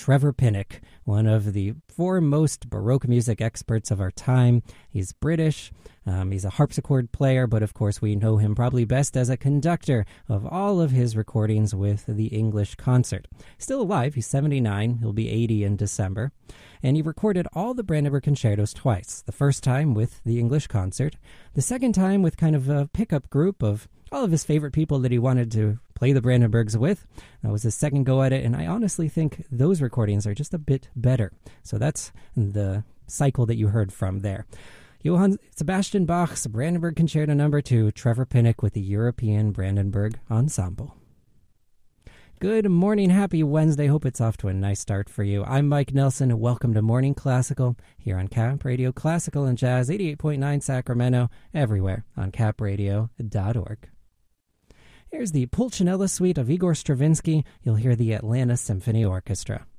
Trevor Pinnock, one of the foremost Baroque music experts of our time. He's British. He's a harpsichord player, but of course we know him probably best as a conductor of all of his recordings with the English Concert. Still alive, he's 79, he'll be 80 in December, and he recorded all the Brandenburg concertos twice. The first time with the English Concert, the second time with kind of a pickup group of all of his favorite people that he wanted to play the Brandenburgs with. That was his second go at it, and I honestly think those recordings are just a bit better. So that's the cycle that you heard from there. Johann Sebastian Bach's Brandenburg Concerto No. 2, Trevor Pinnock with the European Brandenburg Ensemble. Good morning, happy Wednesday. Hope it's off to a nice start for you. I'm Mike Nelson. Welcome to Morning Classical here on Cap Radio Classical and Jazz 88.9 Sacramento, everywhere on capradio.org. Here's the Pulcinella Suite of Igor Stravinsky. You'll hear the Atlanta Symphony Orchestra.